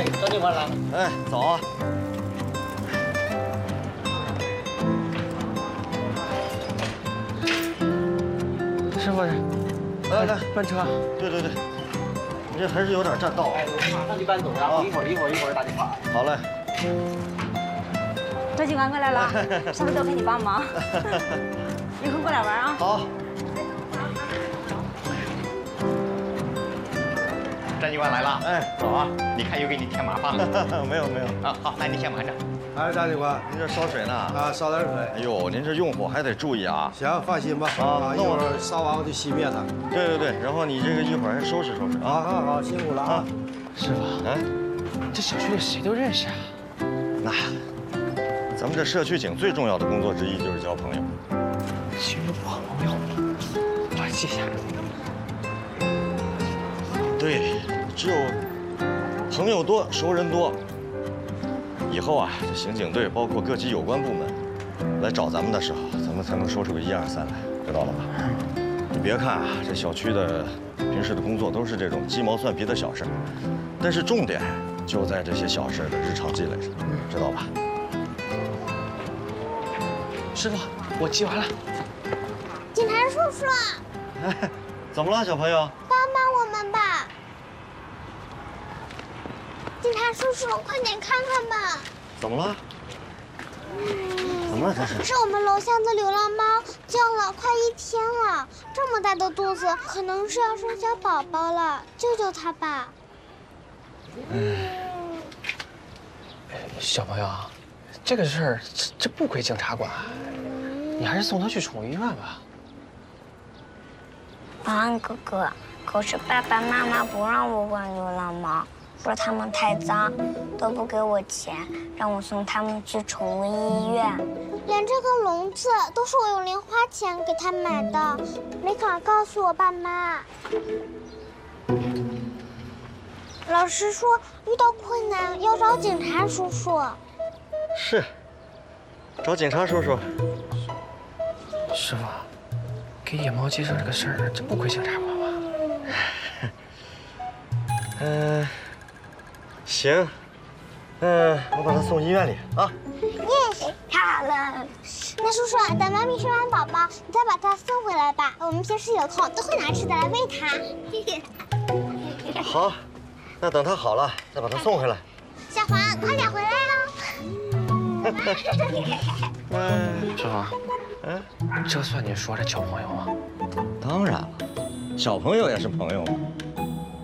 张警官来了。 哎，早啊。 师傅， 来， 搬车。 对，你这还是有点占道。 哎，我马上就搬走，然后一会儿打电话。 好嘞。 张警官过来了，上次多陪你帮忙，有空过来玩啊。 好。 张警官来了， 哎， 走啊！你看又给你添麻烦了。 没有啊，好，来你先玩着。 哎，张警官， 您这烧水呢？ 啊，烧点水。 哎呦，您这用火还得注意啊。 行，放心吧。 啊， 一会儿烧完我就熄灭它。 对，然后你这个一会儿还收拾啊。 好，辛苦了啊。 师傅， 哎， 这小区里谁都认识啊。 那，咱们这社区警最重要的工作之一就是交朋友。 交朋友，我记下。 对，只有朋友多、熟人多，以后啊，这刑警队包括各级有关部门来找咱们的时候，咱们才能说出个1、2、3来，知道了吧？你别看啊，这小区的平时的工作都是这种鸡毛蒜皮的小事，但是重点就在这些小事的日常积累上，知道吧？ 师傅，我记完了。 警察叔叔， 哎，怎么了，小朋友？ 帮帮我们吧！警察叔叔，快点看看吧。 怎么了？怎么了？这是？ 是我们楼下的流浪猫叫了快1天了，这么大的肚子，可能是要生小宝宝了，救救它吧。 小朋友，这个事儿这不归警察管，你还是送他去宠物医院吧。 保安哥哥，可是爸爸妈妈不让我管流浪猫，说它们太脏，都不给我钱，让我送它们去宠物医院。连这个笼子都是我用零花钱给它买的，没敢告诉我爸妈。老师说遇到困难要找警察叔叔。 是，找警察叔叔。 师傅，给野猫接生这个事儿，这不归警察管吧？ 行，我把它送医院里啊。 耶，太好了！那叔叔，等妈咪生完宝宝，你再把它送回来吧。我们平时有空都会拿吃的来喂它。 好，那等它好了再把它送回来。 小黄，快点回来哦！ 师傅，这算你说的交朋友吗？ 当然了，小朋友也是朋友嘛。